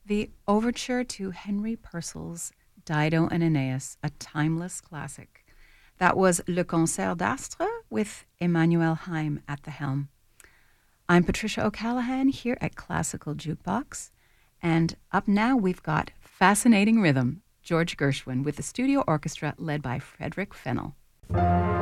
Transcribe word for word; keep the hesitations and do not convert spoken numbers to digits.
the overture to Henry Purcell's Dido and Aeneas, a timeless classic. That was Le Concert d'Astre with Emmanuel Haim at the helm. I'm Patricia O'Callaghan here at Classical Jukebox, and up now we've got Fascinating Rhythm, George Gershwin with the studio orchestra led by Frederick Fennell.